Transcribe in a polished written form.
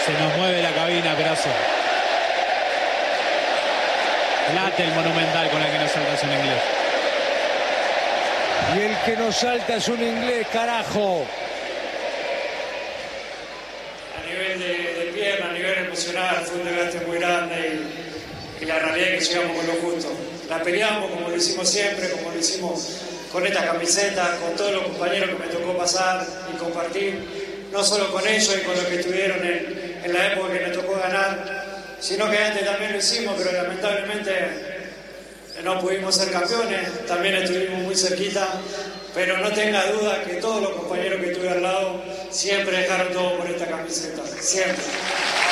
Se nos mueve la cabina, Perazo. Late el Monumental con el que nos salta es un inglés. Y el que nos salta es un inglés, carajo. A nivel de pierna, a nivel emocional, fue un desgaste muy grande y la realidad es que llegamos con lo justo. La peleamos como lo hicimos siempre, como lo hicimos con esta camiseta, con todos los compañeros que me tocó pasar y compartir, no solo con ellos y con los que estuvieron en la época que me tocó ganar, sino que antes también lo hicimos, pero lamentablemente no pudimos ser campeones, también estuvimos muy cerquita, pero no tenga duda que todos los compañeros que estuve al lado siempre dejaron todo por esta camiseta, siempre.